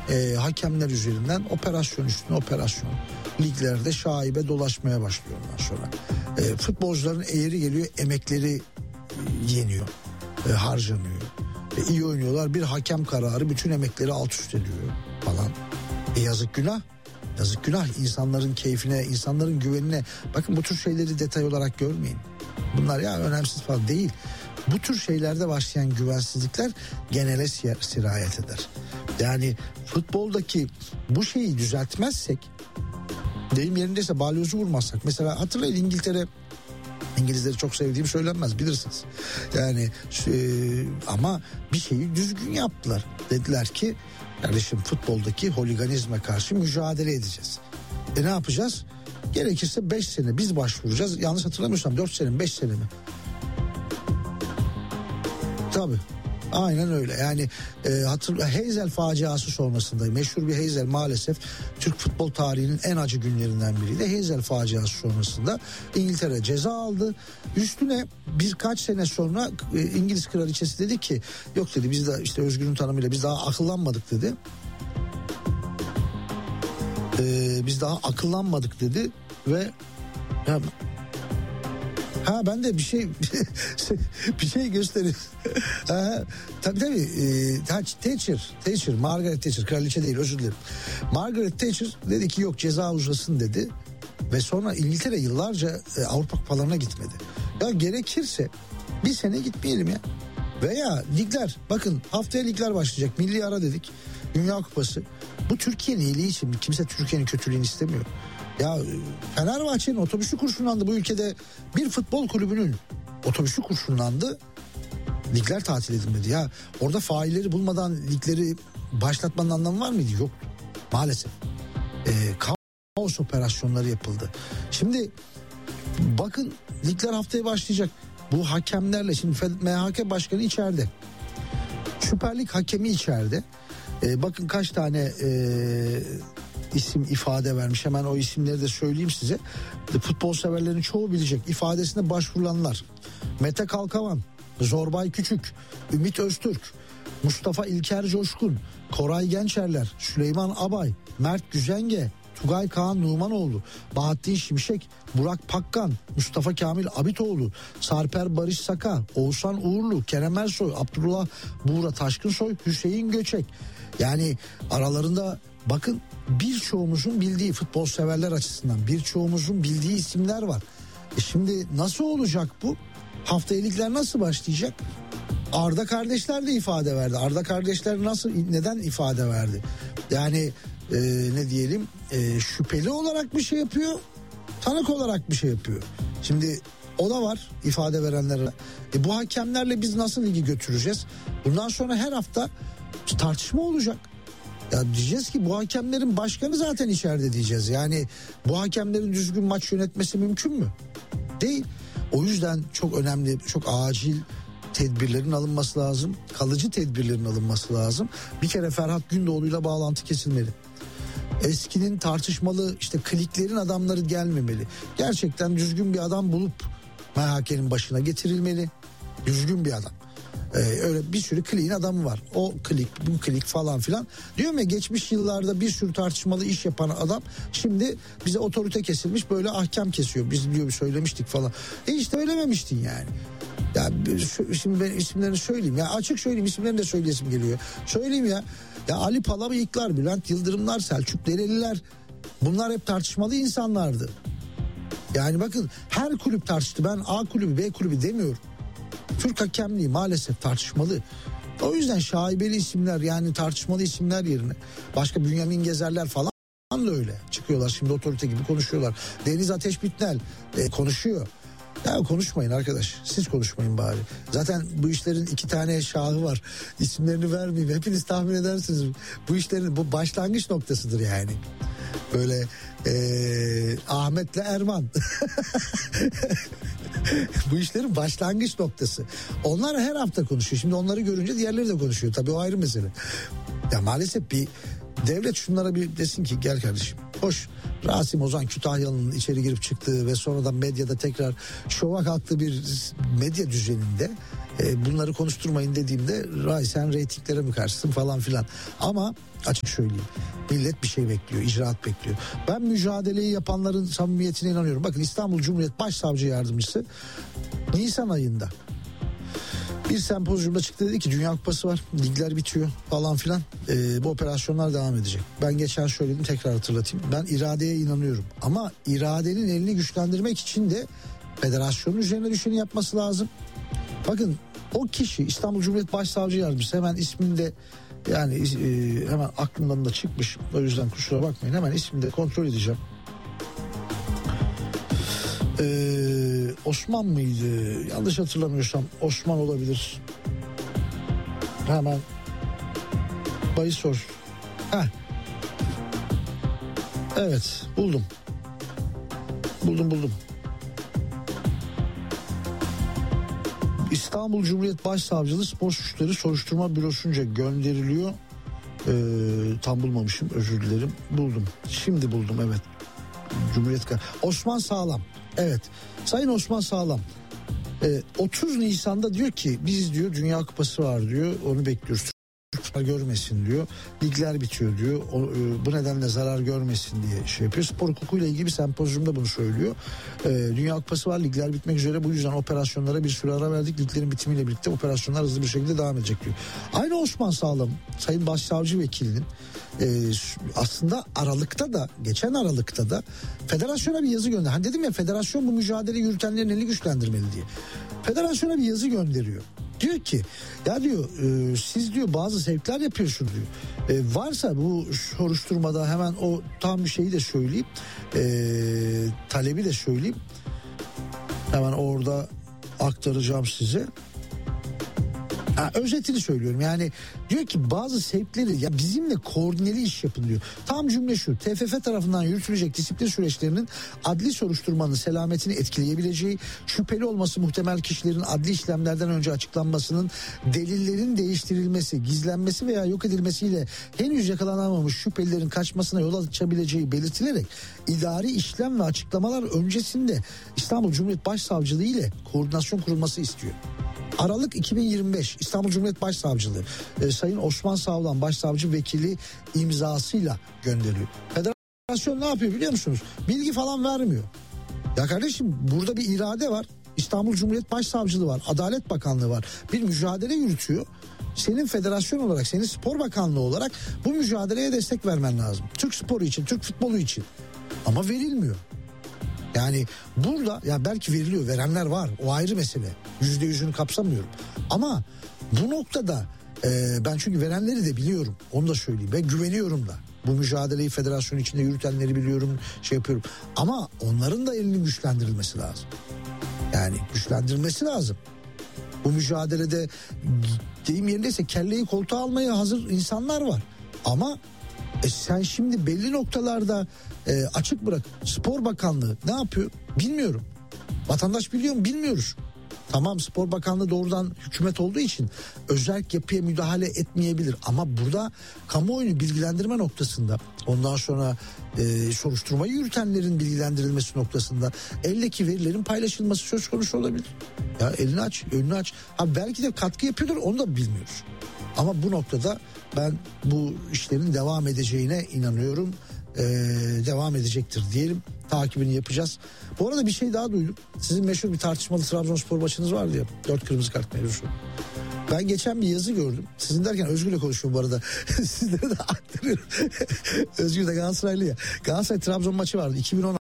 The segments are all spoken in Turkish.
hakemler üzerinden operasyon üstüne operasyon. Liglerde şaibe dolaşmaya başlıyor ondan sonra. Futbolcuların eğri geliyor, emekleri yeniyor, harcanıyor. İyi oynuyorlar, bir hakem kararı bütün emekleri alt üst ediyor falan. Yazık günah. Yazık günah insanların keyfine, insanların güvenine. Bakın bu tür şeyleri detay olarak görmeyin. Bunlar ya önemsiz falan değil. Bu tür şeylerde başlayan güvensizlikler genele sirayet eder. Yani futboldaki bu şeyi düzeltmezsek, deyim yerindeyse balyozu vurmazsak. Mesela hatırlayın İngilizleri çok sevdiğim söylenmez bilirsiniz. Yani ama bir şeyi düzgün yaptılar. Dediler ki kardeşim futboldaki holiganizme karşı mücadele edeceğiz. Ne yapacağız? Gerekirse 5 sene biz başvuracağız. Yanlış hatırlamıyorsam 4 sene mi 5 sene mi? Tabii. Aynen öyle. Yani Heysel faciası sonrasında meşhur bir Heysel maalesef Türk futbol tarihinin en acı günlerinden biriydi. Heysel faciası sonrasında İngiltere ceza aldı. Üstüne birkaç sene sonra İngiliz kraliçesi dedi ki yok dedi biz de işte Özgür'ün tanımıyla biz daha akıllanmadık dedi. Biz daha akıllanmadık dedi ve ya, ben de bir şey göstereyim. Tabii Thatcher, Margaret Thatcher, kraliçe değil, özür dilerim. Margaret Thatcher dedi ki yok ceza uzasın dedi ve sonra İngiltere yıllarca Avrupa Kupalarına gitmedi. Ya gerekirse bir sene gitmeyelim ya. Veya ligler, bakın haftaya ligler başlayacak, milli ara dedik, Dünya Kupası. Bu Türkiye'nin iyiliği için, kimse Türkiye'nin kötülüğünü istemiyor. Ya Fenerbahçe'nin otobüsü kurşunlandı bu ülkede, bir futbol kulübünün otobüsü kurşunlandı, ligler tatil edilmedi. Ya orada failleri bulmadan ligleri başlatmanın anlamı var mıydı? Yok maalesef. Kaos operasyonları yapıldı. Şimdi bakın ligler haftaya başlayacak. Bu hakemlerle, şimdi MHK başkanı içeride, Süper Lig hakemi içeride. Bakın kaç tane isim ifade vermiş, hemen o isimleri de söyleyeyim size. Futbol severlerin çoğu bilecek. İfadesine başvurulanlar: Mete Kalkavan, Zorbay Küçük, Ümit Öztürk, Mustafa İlker Coşkun, Koray Gençerler, Süleyman Abay, Mert Güzenge, Tugay Kaan Numanoğlu, Bahattin Şimşek, Burak Pakkan, Mustafa Kamil Abitoğlu, Sarper Barış Saka, Oğuzhan Uğurlu, Kerem Ersoy, Abdullah Buğra Taşkınsoy, Hüseyin Göçek. Yani aralarında bakın birçoğumuzun bildiği, futbol severler açısından birçoğumuzun bildiği isimler var. Şimdi nasıl olacak bu? Haftaya ligler nasıl başlayacak? Arda kardeşler de ifade verdi. Arda kardeşler neden ifade verdi? Yani ne diyelim, şüpheli olarak bir şey yapıyor, tanık olarak bir şey yapıyor. Şimdi o da var ifade verenlere. Bu hakemlerle biz nasıl ligi götüreceğiz? Bundan sonra her hafta tartışma olacak. Ya diyeceğiz ki bu hakemlerin başkanı zaten içeride diyeceğiz. Yani bu hakemlerin düzgün maç yönetmesi mümkün mü? Değil. O yüzden çok önemli, çok acil tedbirlerin alınması lazım. Kalıcı tedbirlerin alınması lazım. Bir kere Ferhat Gündoğdu'yla bağlantı kesilmeli. Eskinin tartışmalı işte kliklerin adamları gelmemeli. Gerçekten düzgün bir adam bulup MHK'nin başına getirilmeli. Düzgün bir adam. Öyle bir sürü kliğin adamı var. O klik, bu klik falan filan. Diyorum ya, geçmiş yıllarda bir sürü tartışmalı iş yapan adam şimdi bize otorite kesilmiş, böyle ahkam kesiyor. Biz diyor söylemiştik falan. Hiç söylememiştin yani. Ya şimdi ben isimlerini söyleyeyim. Ya açık söyleyeyim, isimlerini de söyleyesim geliyor. Söyleyeyim ya. Ya Ali Palabıyıklar, Bülent Yıldırımlar, Selçuk Dereliler, bunlar hep tartışmalı insanlardı. Yani bakın her kulüp tartıştı. Ben A kulübü, B kulübü demiyorum. Türk hakemliği maalesef tartışmalı. O yüzden şaibeli isimler, yani tartışmalı isimler yerine başka Bünyamin Gezerler falan da öyle çıkıyorlar. Şimdi otorite gibi konuşuyorlar. Deniz Ateş Bitnel konuşuyor. Ya konuşmayın arkadaş. Siz konuşmayın bari. Zaten bu işlerin 2 tane şahı var. İsimlerini vermeyeyim. Hepiniz tahmin edersiniz. Bu işlerin bu başlangıç noktasıdır yani. Böyle Ahmet'le Erman. Bu işlerin başlangıç noktası. Onlar her hafta konuşuyor. Şimdi onları görünce diğerleri de konuşuyor. Tabii o ayrı mesele. Ya maalesef bir devlet şunlara bir desin ki gel kardeşim. Hoş, Rasim Ozan Kütahyalı'nın içeri girip çıktığı ve sonradan medyada tekrar şova kalktığı bir medya düzeninde Bunları konuşturmayın dediğimde sen reytinglere mi karşısın falan filan. Ama açık söyleyeyim, millet bir şey bekliyor, icraat bekliyor. Ben mücadeleyi yapanların samimiyetine inanıyorum. Bakın İstanbul Cumhuriyet Başsavcı Yardımcısı Nisan ayında bir sempozyumda çıktı, dedi ki Dünya Kupası var, ligler bitiyor falan filan, bu operasyonlar devam edecek. Ben geçen söyledim, tekrar hatırlatayım, ben iradeye inanıyorum ama iradenin elini güçlendirmek için de federasyonun üzerine düşeni yapması lazım. Bakın o kişi İstanbul Cumhuriyet Başsavcı Yardımcısı, hemen isminde yani hemen aklımdan da çıkmış, o yüzden kusura bakmayın, hemen ismini de kontrol edeceğim. Osman mıydı? Yanlış hatırlamıyorsam Osman olabilir. Hemen Bayısor. Evet, buldum. İstanbul Cumhuriyet Başsavcılığı Spor Suçları Soruşturma Bürosu'nca gönderiliyor. Tam bulmamışım, özür dilerim. Buldum. Şimdi buldum, evet. Osman Sağlam. Evet. Sayın Osman Sağlam. 30 Nisan'da diyor ki biz diyor Dünya Kupası var diyor. Onu bekliyoruz. Türkler görmesin diyor. Ligler bitiyor diyor. Bu nedenle zarar görmesin diye şey yapıyor. Spor hukukuyla ilgili bir sempozyumda bunu söylüyor. Dünya Kupası var, ligler bitmek üzere, bu yüzden operasyonlara bir süre ara verdik. Liglerin bitimiyle birlikte operasyonlar hızlı bir şekilde devam edecek diyor. Aynı Osman Sağlam, Sayın Başsavcı Vekilinin aslında geçen Aralık'ta da federasyona bir yazı gönder. Hani dedim ya, federasyon bu mücadele yürütenlerin elini güçlendirmeli diye. Federasyona bir yazı gönderiyor. Diyor ki ya diyor siz diyor bazı sevkler yapıyorsunuz diyor. Varsa bu soruşturmada hemen o tam bir şeyi de söyleyeyim. Talebi de söyleyeyim. Hemen orada aktaracağım size. Özetini söylüyorum, yani diyor ki bazı sevkleri ya bizimle koordineli iş yapın diyor. Tam cümle şu: TFF tarafından yürütülecek disiplin süreçlerinin adli soruşturmanın selametini etkileyebileceği, şüpheli olması muhtemel kişilerin adli işlemlerden önce açıklanmasının, delillerin değiştirilmesi, gizlenmesi veya yok edilmesiyle henüz yakalanamamış şüphelilerin kaçmasına yol açabileceği belirtilerek idari işlem ve açıklamalar öncesinde İstanbul Cumhuriyet Başsavcılığı ile koordinasyon kurulması istiyor. Aralık 2025 İstanbul Cumhuriyet Başsavcılığı Sayın Osman Sağlam Başsavcı Vekili imzasıyla gönderiyor. Federasyon ne yapıyor biliyor musunuz? Bilgi falan vermiyor. Ya kardeşim, burada bir irade var. İstanbul Cumhuriyet Başsavcılığı var. Adalet Bakanlığı var. Bir mücadele yürütüyor. Senin federasyon olarak, senin spor bakanlığı olarak bu mücadeleye destek vermen lazım. Türk sporu için, Türk futbolu için. Ama verilmiyor. Yani burada ya belki veriliyor, verenler var, o ayrı mesele. %100'ünü kapsamıyorum. Ama bu noktada ben çünkü verenleri de biliyorum, onu da söyleyeyim, ve güveniyorum da. Bu mücadeleyi federasyon içinde yürütenleri biliyorum, şey yapıyorum. Ama onların da elinin güçlendirilmesi lazım. Yani güçlendirilmesi lazım. Bu mücadelede deyim yerindeyse kelleyi koltuğa almaya hazır insanlar var. Ama sen şimdi belli noktalarda açık bırak. Spor Bakanlığı ne yapıyor bilmiyorum. Vatandaş biliyor mu bilmiyoruz. Tamam, Spor Bakanlığı doğrudan hükümet olduğu için özerk yapıya müdahale etmeyebilir. Ama burada kamuoyunu bilgilendirme noktasında, ondan sonra soruşturmayı yürütenlerin bilgilendirilmesi noktasında eldeki verilerin paylaşılması söz konusu olabilir. Ya elini aç, önünü aç. Ha, belki de katkı yapıyordur, onu da bilmiyoruz. Ama bu noktada ben bu işlerin devam edeceğine inanıyorum. Devam edecektir diyelim. Takibini yapacağız. Bu arada bir şey daha duydum. Sizin meşhur bir tartışmalı Trabzonspor maçınız vardı ya. 4 kırmızı kart mevzusu. Ben geçen bir yazı gördüm. Sizin derken Özgür'le konuşuyorum bu arada. Sizlere de aktarıyorum. Özgür de Galatasaraylı ya. Galatasaray Trabzon maçı vardı 2016.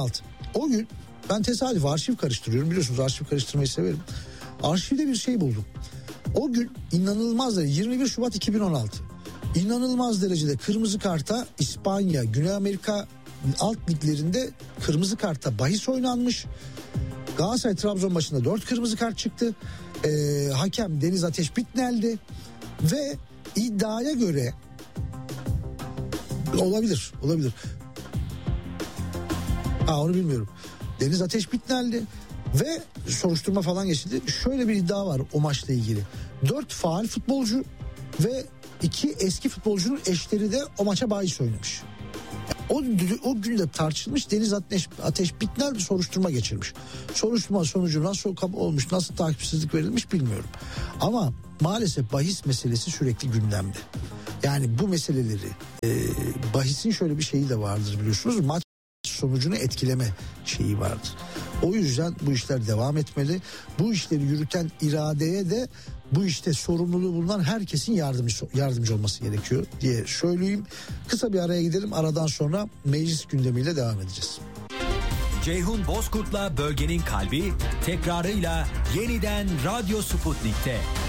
O gün ben tesadüf arşiv karıştırıyorum. Biliyorsunuz arşiv karıştırmayı severim. Arşivde bir şey buldum. O gün inanılmaz derecede 21 Şubat 2016. İnanılmaz derecede kırmızı karta İspanya, Güney Amerika alt liglerinde kırmızı karta bahis oynanmış. Galatasaray Trabzon maçında 4 kırmızı kart çıktı. Hakem Deniz Ateş Bitnel'di ve iddiaya göre olabilir. Onu bilmiyorum. Deniz Ateş Bitnel'di ve soruşturma falan geçildi. Şöyle bir iddia var o maçla ilgili. 4 faal futbolcu ve 2 eski futbolcunun eşleri de o maça bahis oynamış. O günde tartışılmış. Deniz Ateş Bitner bir soruşturma geçirmiş. Soruşturma sonucu nasıl olmuş, nasıl takipsizlik verilmiş bilmiyorum. Ama maalesef bahis meselesi sürekli gündemde. Yani bu meseleleri bahisin şöyle bir şeyi de vardır biliyorsunuz. Maç sonucunu etkileme şeyi vardır. O yüzden bu işler devam etmeli. Bu işleri yürüten iradeye de bu işte sorumluluğu bulunan herkesin yardımcı olması gerekiyor diye söyleyeyim. Kısa bir araya gidelim. Aradan sonra meclis gündemiyle devam edeceğiz. Ceyhun Bozkurt'la Bölgenin Kalbi tekrarıyla yeniden Radyo Sputnik'te.